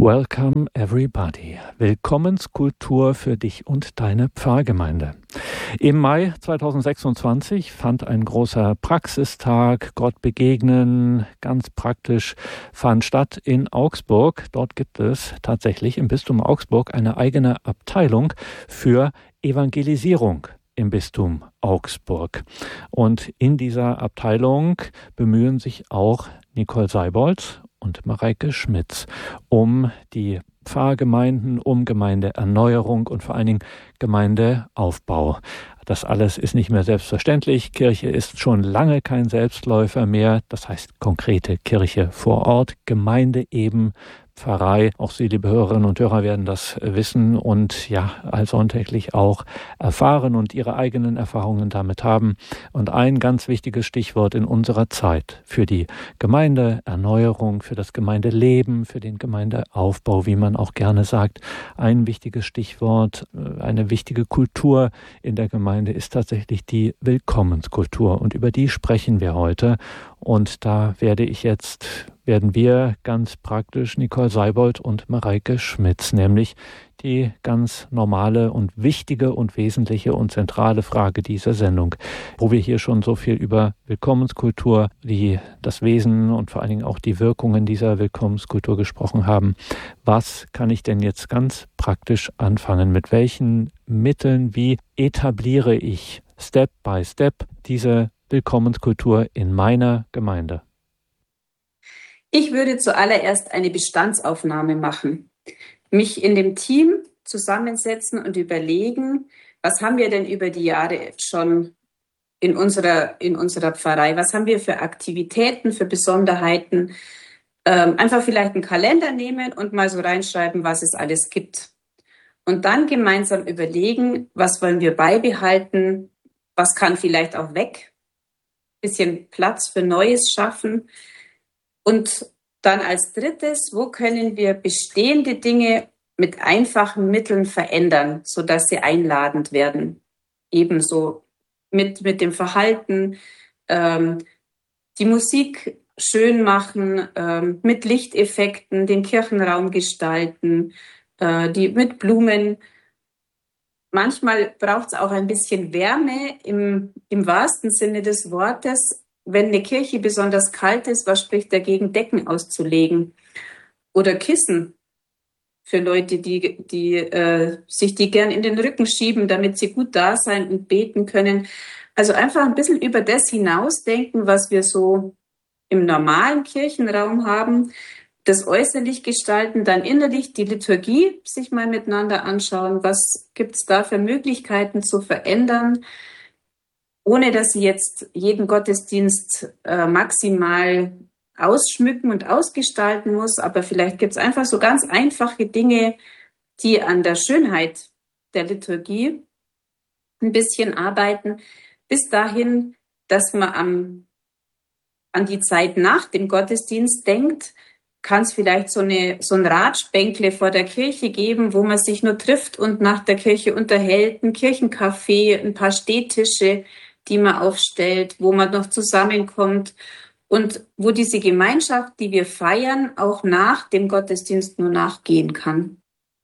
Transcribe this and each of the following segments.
Welcome everybody. Willkommenskultur für dich und deine Pfarrgemeinde. Im Mai 2026 fand ein großer Praxistag, Gott begegnen, ganz praktisch, fand statt in Augsburg. Dort gibt es tatsächlich im Bistum Augsburg eine eigene Abteilung für Evangelisierung im Bistum Augsburg. Und in dieser Abteilung bemühen sich auch Nicole Seibold und Mareike Schmitz um die Pfarrgemeinden, um Gemeindeerneuerung und vor allen Dingen Gemeindeaufbau. Das alles ist nicht mehr selbstverständlich. Kirche ist schon lange kein Selbstläufer mehr. Das heißt konkrete Kirche vor Ort, Gemeinde eben, Pfarrei. Auch Sie, liebe Hörerinnen und Hörer, werden das wissen und ja, allsonntäglich auch erfahren und Ihre eigenen Erfahrungen damit haben. Und ein ganz wichtiges Stichwort in unserer Zeit für die Gemeindeerneuerung, für das Gemeindeleben, für den Gemeindeaufbau, wie man auch gerne sagt. Ein wichtiges Stichwort, eine wichtige Kultur in der Gemeinde ist tatsächlich die Willkommenskultur. Und über die sprechen wir heute. Und da werden wir ganz praktisch Nicole Seibold und Mareike Schmitz, nämlich die ganz normale und wichtige und wesentliche und zentrale Frage dieser Sendung, wo wir hier schon so viel über Willkommenskultur, das Wesen und vor allen Dingen auch die Wirkungen dieser Willkommenskultur gesprochen haben. Was kann ich denn jetzt ganz praktisch anfangen? Mit welchen Mitteln, wie etabliere ich Step by Step diese Willkommenskultur in meiner Gemeinde? Ich würde zuallererst eine Bestandsaufnahme machen, mich in dem Team zusammensetzen und überlegen, was haben wir denn über die Jahre schon in unserer Pfarrei, was haben wir für Aktivitäten, für Besonderheiten, einfach vielleicht einen Kalender nehmen und mal so reinschreiben, was es alles gibt. Und dann gemeinsam überlegen, was wollen wir beibehalten, was kann vielleicht auch weg, bisschen Platz für Neues schaffen. Und dann als drittes, wo können wir bestehende Dinge mit einfachen Mitteln verändern, sodass sie einladend werden? Ebenso mit dem Verhalten, die Musik schön machen, mit Lichteffekten, den Kirchenraum gestalten, mit Blumen. Manchmal braucht es auch ein bisschen Wärme im wahrsten Sinne des Wortes. Wenn eine Kirche besonders kalt ist, was spricht dagegen, Decken auszulegen? Oder Kissen für Leute, die sich die gern in den Rücken schieben, damit sie gut da sein und beten können. Also einfach ein bisschen über das hinausdenken, was wir so im normalen Kirchenraum haben, das äußerlich gestalten, dann innerlich die Liturgie sich mal miteinander anschauen. Was gibt's da für Möglichkeiten zu verändern? Ohne dass sie jetzt jeden Gottesdienst maximal ausschmücken und ausgestalten muss. Aber vielleicht gibt es einfach so ganz einfache Dinge, die an der Schönheit der Liturgie ein bisschen arbeiten. Bis dahin, dass man an die Zeit nach dem Gottesdienst denkt, kann es vielleicht so ein Ratschbänkle vor der Kirche geben, wo man sich nur trifft und nach der Kirche unterhält, ein Kirchencafé, ein paar Stehtische, die man aufstellt, wo man noch zusammenkommt und wo diese Gemeinschaft, die wir feiern, auch nach dem Gottesdienst nur nachgehen kann.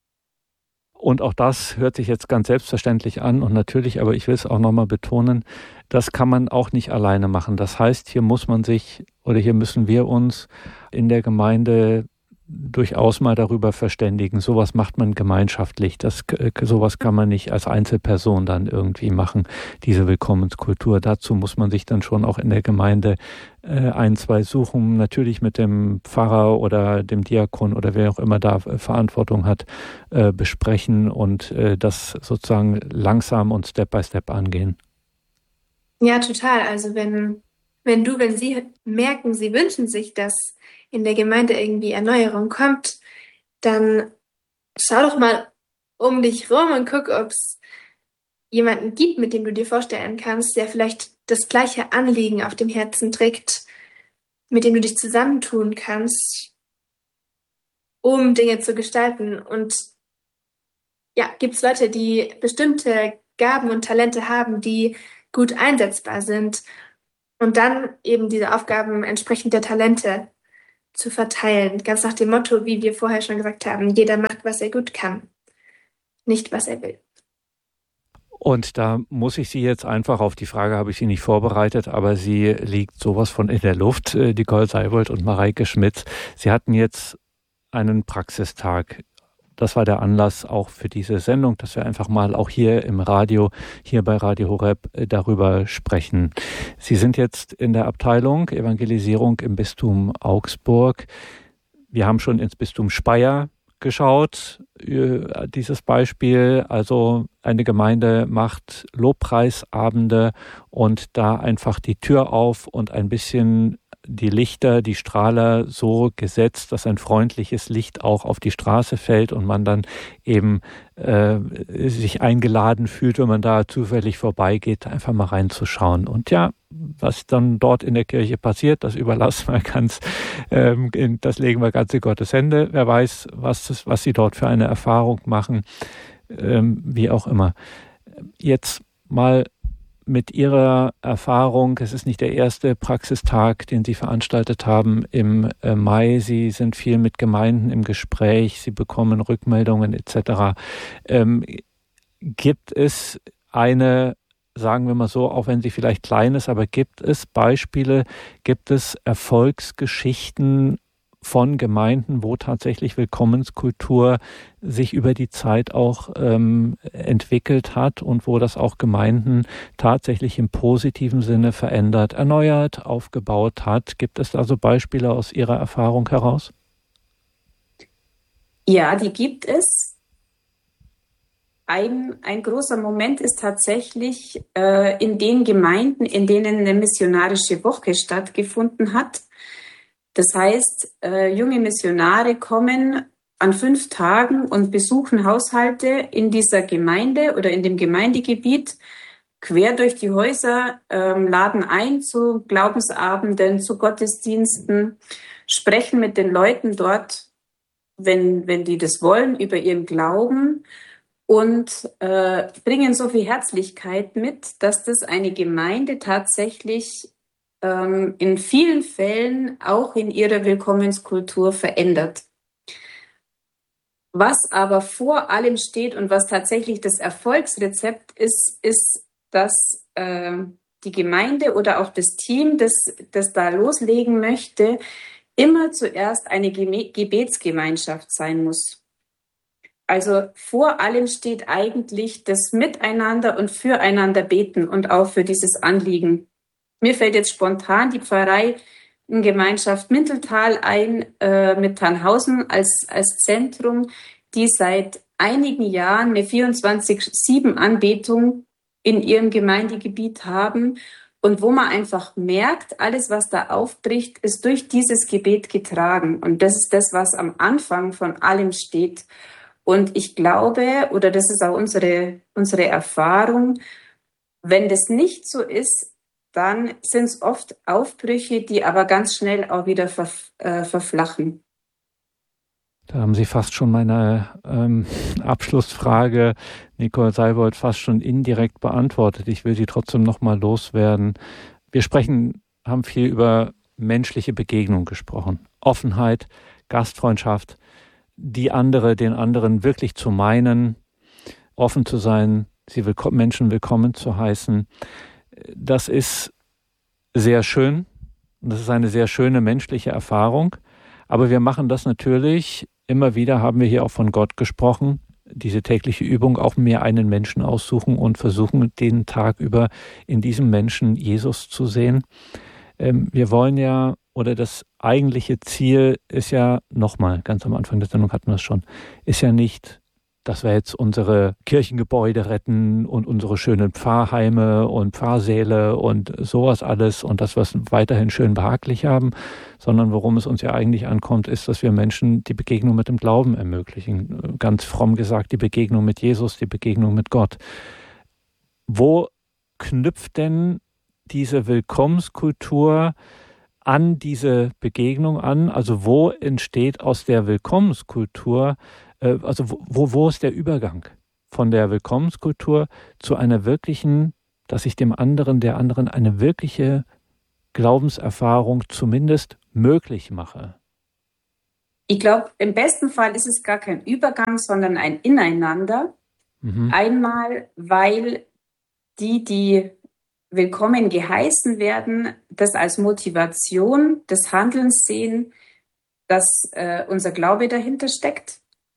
Und auch das hört sich jetzt ganz selbstverständlich an und natürlich, aber ich will es auch nochmal betonen, das kann man auch nicht alleine machen. Das heißt, hier müssen wir uns in der Gemeinde durchaus mal darüber verständigen. Sowas macht man gemeinschaftlich. Sowas kann man nicht als Einzelperson dann irgendwie machen, diese Willkommenskultur. Dazu muss man sich dann schon auch in der Gemeinde ein, zwei suchen, natürlich mit dem Pfarrer oder dem Diakon oder wer auch immer da Verantwortung hat, besprechen und das sozusagen langsam und Step by Step angehen. Ja, total. Also wenn Sie merken, Sie wünschen sich, dass in der Gemeinde irgendwie Erneuerung kommt, dann schau doch mal um dich rum und guck, ob es jemanden gibt, mit dem du dir vorstellen kannst, der vielleicht das gleiche Anliegen auf dem Herzen trägt, mit dem du dich zusammentun kannst, um Dinge zu gestalten. Und ja, gibt es Leute, die bestimmte Gaben und Talente haben, die gut einsetzbar sind und dann eben diese Aufgaben entsprechend der Talente zu verteilen. Ganz nach dem Motto, wie wir vorher schon gesagt haben, jeder macht, was er gut kann, nicht was er will. Und da muss ich Sie jetzt einfach, auf die Frage habe ich Sie nicht vorbereitet, aber sie liegt sowas von in der Luft, Nicole Seibold und Mareike Schmitz. Sie hatten jetzt einen Praxistag. Das war der Anlass auch für diese Sendung, dass wir einfach mal auch hier im Radio, hier bei Radio Horeb darüber sprechen. Sie sind jetzt in der Abteilung Evangelisierung im Bistum Augsburg. Wir haben schon ins Bistum Speyer geschaut, dieses Beispiel. Also eine Gemeinde macht Lobpreisabende und da einfach die Tür auf und ein bisschen die Lichter, die Strahler so gesetzt, dass ein freundliches Licht auch auf die Straße fällt und man dann eben sich eingeladen fühlt, wenn man da zufällig vorbeigeht, einfach mal reinzuschauen. Und ja, was dann dort in der Kirche passiert, das überlassen wir ganz, das legen wir ganz in Gottes Hände. Wer weiß, was sie dort für eine Erfahrung machen, wie auch immer. Jetzt mal mit Ihrer Erfahrung, es ist nicht der erste Praxistag, den Sie veranstaltet haben im Mai. Sie sind viel mit Gemeinden im Gespräch, Sie bekommen Rückmeldungen etc. Gibt es eine, sagen wir mal so, auch wenn sie vielleicht klein ist, aber gibt es Beispiele, gibt es Erfolgsgeschichten von Gemeinden, wo tatsächlich Willkommenskultur sich über die Zeit auch entwickelt hat und wo das auch Gemeinden tatsächlich im positiven Sinne verändert, erneuert, aufgebaut hat? Gibt es da so Beispiele aus Ihrer Erfahrung heraus? Ja, die gibt es. Ein großer Moment ist tatsächlich in den Gemeinden, in denen eine missionarische Woche stattgefunden hat. Das heißt, junge Missionare kommen an 5 Tagen und besuchen Haushalte in dieser Gemeinde oder in dem Gemeindegebiet quer durch die Häuser, laden ein zu Glaubensabenden, zu Gottesdiensten, sprechen mit den Leuten dort, wenn die das wollen, über ihren Glauben und bringen so viel Herzlichkeit mit, dass das eine Gemeinde tatsächlich in vielen Fällen auch in ihrer Willkommenskultur verändert. Was aber vor allem steht und was tatsächlich das Erfolgsrezept ist, ist, dass die Gemeinde oder auch das Team, das da loslegen möchte, immer zuerst eine Gebetsgemeinschaft sein muss. Also vor allem steht eigentlich das Miteinander und füreinander beten und auch für dieses Anliegen. Mir fällt jetzt spontan die Pfarrei in Gemeinschaft Minteltal ein, mit Tannhausen als Zentrum, die seit einigen Jahren eine 24/7-Anbetung in ihrem Gemeindegebiet haben und wo man einfach merkt, alles, was da aufbricht, ist durch dieses Gebet getragen. Und das ist das, was am Anfang von allem steht. Und ich glaube, oder das ist auch unsere Erfahrung, wenn das nicht so ist, dann sind es oft Aufbrüche, die aber ganz schnell auch wieder verflachen. Da haben Sie fast schon meine Abschlussfrage, Nicole Seibold, fast schon indirekt beantwortet. Ich will sie trotzdem noch mal loswerden. Wir haben viel über menschliche Begegnung gesprochen. Offenheit, Gastfreundschaft, den anderen wirklich zu meinen, offen zu sein, Menschen willkommen zu heißen. Das ist sehr schön und das ist eine sehr schöne menschliche Erfahrung. Aber wir machen das natürlich, immer wieder haben wir hier auch von Gott gesprochen, diese tägliche Übung, auch mir einen Menschen aussuchen und versuchen, den Tag über in diesem Menschen Jesus zu sehen. Wir wollen ja, oder das eigentliche Ziel ist ja, nochmal, ganz am Anfang der Sendung hatten wir es schon, ist ja nicht, dass wir jetzt unsere Kirchengebäude retten und unsere schönen Pfarrheime und Pfarrsäle und sowas alles und dass wir es weiterhin schön behaglich haben, sondern worum es uns ja eigentlich ankommt, ist, dass wir Menschen die Begegnung mit dem Glauben ermöglichen. Ganz fromm gesagt, die Begegnung mit Jesus, die Begegnung mit Gott. Wo knüpft denn diese Willkommenskultur an diese Begegnung an? Also wo entsteht aus der Willkommenskultur, also wo ist der Übergang von der Willkommenskultur zu einer wirklichen, dass ich der anderen eine wirkliche Glaubenserfahrung zumindest möglich mache? Ich glaube, im besten Fall ist es gar kein Übergang, sondern ein Ineinander. Einmal, weil die willkommen geheißen werden, das als Motivation des Handelns sehen, dass unser Glaube dahinter steckt,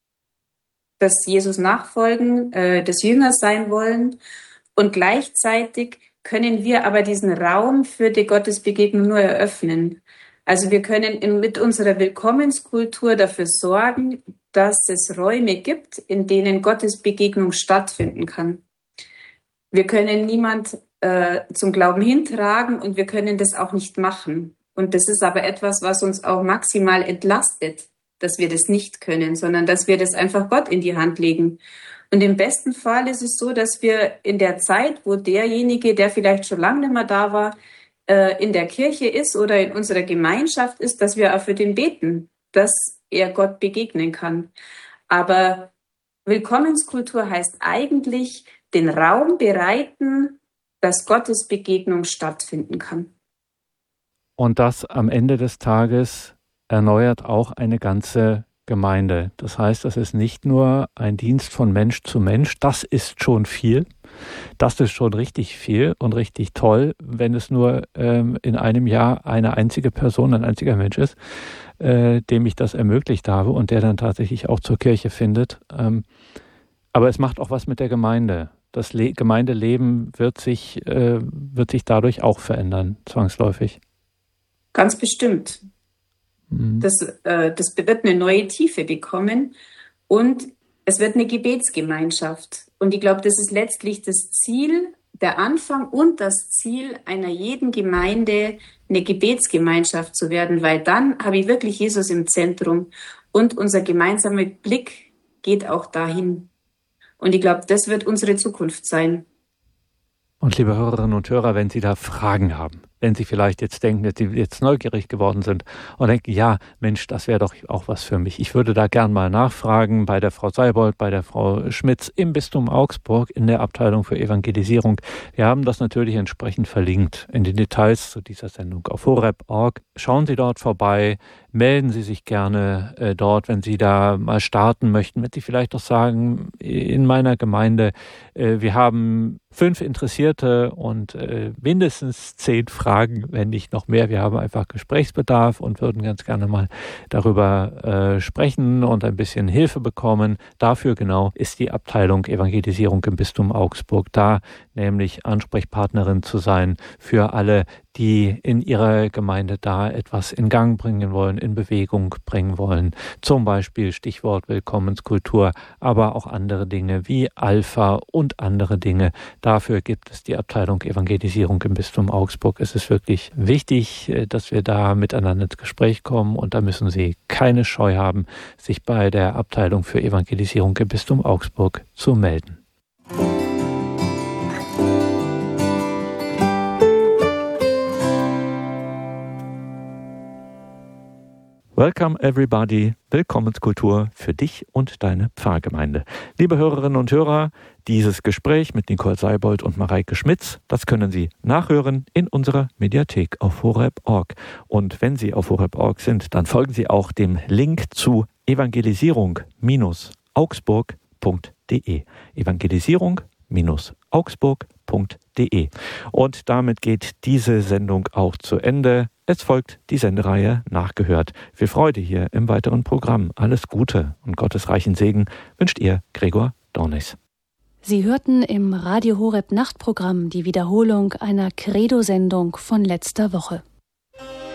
dass Jesus nachfolgen, des Jüngers sein wollen. Und gleichzeitig können wir aber diesen Raum für die Gottesbegegnung nur eröffnen. Also wir können mit unserer Willkommenskultur dafür sorgen, dass es Räume gibt, in denen Gottesbegegnung stattfinden kann. Wir können niemand zum Glauben hintragen und wir können das auch nicht machen. Und das ist aber etwas, was uns auch maximal entlastet, dass wir das nicht können, sondern dass wir das einfach Gott in die Hand legen. Und im besten Fall ist es so, dass wir in der Zeit, wo derjenige, der vielleicht schon lange nicht mehr da war, in der Kirche ist oder in unserer Gemeinschaft ist, dass wir auch für den beten, dass er Gott begegnen kann. Aber Willkommenskultur heißt eigentlich, den Raum bereiten, dass Gottes Begegnung stattfinden kann. Und das am Ende des Tages erneuert auch eine ganze Gemeinde. Das heißt, das ist nicht nur ein Dienst von Mensch zu Mensch, das ist schon viel. Das ist schon richtig viel und richtig toll, wenn es nur in einem Jahr eine einzige Person, ein einziger Mensch ist, dem ich das ermöglicht habe und der dann tatsächlich auch zur Kirche findet. Aber es macht auch was mit der Gemeinde. Das Gemeindeleben wird sich dadurch auch verändern, zwangsläufig. Ganz bestimmt. Das wird eine neue Tiefe bekommen und es wird eine Gebetsgemeinschaft. Und ich glaube, das ist letztlich das Ziel, der Anfang und das Ziel einer jeden Gemeinde, eine Gebetsgemeinschaft zu werden, weil dann habe ich wirklich Jesus im Zentrum und unser gemeinsamer Blick geht auch dahin. Und ich glaube, das wird unsere Zukunft sein. Und liebe Hörerinnen und Hörer, wenn Sie da Fragen haben, wenn Sie vielleicht jetzt denken, dass Sie jetzt neugierig geworden sind und denken, ja, Mensch, das wäre doch auch was für mich. Ich würde da gern mal nachfragen bei der Frau Seibold, bei der Frau Schmitz im Bistum Augsburg in der Abteilung für Evangelisierung. Wir haben das natürlich entsprechend verlinkt in den Details zu dieser Sendung auf horeb.org. Schauen Sie dort vorbei, melden Sie sich gerne dort, wenn Sie da mal starten möchten, wenn Sie vielleicht doch sagen, in meiner Gemeinde, wir haben 5 Interessierte und mindestens 10 Fragen, wenn nicht noch mehr. Wir haben einfach Gesprächsbedarf und würden ganz gerne mal darüber sprechen und ein bisschen Hilfe bekommen. Dafür genau ist die Abteilung Evangelisierung im Bistum Augsburg da, nämlich Ansprechpartnerin zu sein für alle, die in ihrer Gemeinde da etwas in Gang bringen wollen, in Bewegung bringen wollen. Zum Beispiel Stichwort Willkommenskultur, aber auch andere Dinge wie Alpha und andere Dinge. Dafür gibt es die Abteilung Evangelisierung im Bistum Augsburg. Es ist wirklich wichtig, dass wir da miteinander ins Gespräch kommen und da müssen Sie keine Scheu haben, sich bei der Abteilung für Evangelisierung im Bistum Augsburg zu melden. Welcome everybody, Willkommenskultur für dich und deine Pfarrgemeinde. Liebe Hörerinnen und Hörer, dieses Gespräch mit Nicole Seibold und Mareike Schmitz, das können Sie nachhören in unserer Mediathek auf horeb.org. Und wenn Sie auf horeb.org sind, dann folgen Sie auch dem Link zu evangelisierung-augsburg.de. Evangelisierung-augsburg.de. Und damit geht diese Sendung auch zu Ende. Es folgt die Sendereihe Nachgehört. Viel Freude hier im weiteren Programm. Alles Gute und Gottes reichen Segen wünscht Ihr Gregor Dornis. Sie hörten im Radio Horeb Nachtprogramm die Wiederholung einer Credo-Sendung von letzter Woche.